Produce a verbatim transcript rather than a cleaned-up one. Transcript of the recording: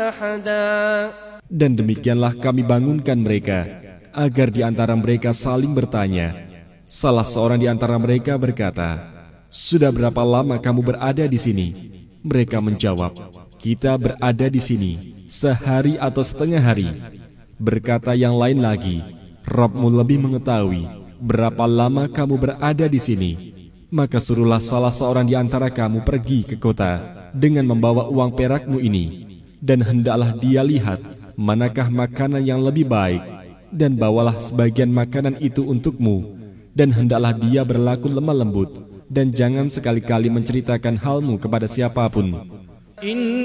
أحدا. Dan demikianlah kami bangunkan mereka, agar di antara mereka saling bertanya. Salah seorang di antara mereka berkata, "Sudah berapa lama kamu berada di sini?" Mereka menjawab, "Kita berada di sini sehari atau setengah hari." Berkata yang lain lagi, "Rabb-Mu lebih mengetahui berapa lama kamu berada di sini. Maka suruhlah salah seorang di antara kamu pergi ke kota dengan membawa uang perakmu ini, dan hendaklah dia lihat manakah makanan yang lebih baik, dan bawalah sebagian makanan itu untukmu, dan hendaklah dia berlaku lemah lembut, dan jangan sekali-kali menceritakan halmu kepada siapapun."